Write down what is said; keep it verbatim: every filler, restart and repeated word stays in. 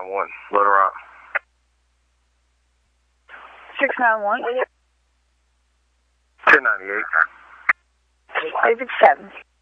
nine one, Little Rock. six nine one. ten ninety-eight. David seven.